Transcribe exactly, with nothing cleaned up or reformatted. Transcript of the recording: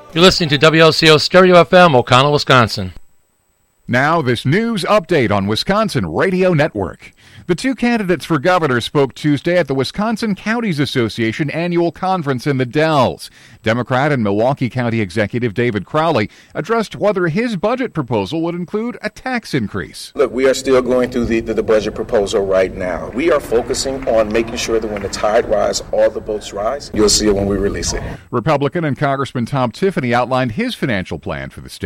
You're listening to W L C O Stereo F M, O'Connell, Wisconsin. Now, this news update on Wisconsin Radio Network. The two candidates for governor spoke Tuesday at the Wisconsin Counties Association annual conference in the Dells. Democrat and Milwaukee County Executive David Crowley addressed whether his budget proposal would include a tax increase. Look, we are still going through the, the, the budget proposal right now. We are focusing on making sure that when the tide rises, all the boats rise. You'll see it when we release it. Republican and Congressman Tom Tiffany outlined his financial plan for the state.